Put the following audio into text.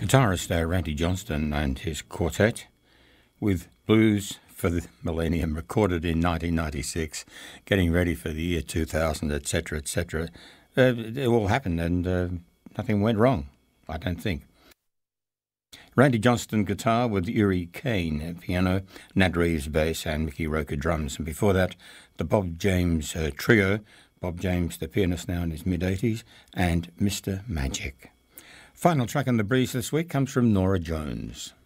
Guitarist Randy Johnston and his quartet with Blues for the Millennium, recorded in 1996, getting ready for the year 2000, etc., etc. It all happened and nothing went wrong, I don't think. Randy Johnston guitar with Uri Kane at piano, Nat Reeves bass and Mickey Roker drums. And before that, the Bob James trio, Bob James, the pianist now in his mid-80s, and Mr. Magic. Final track on The Breeze this week comes from Norah Jones.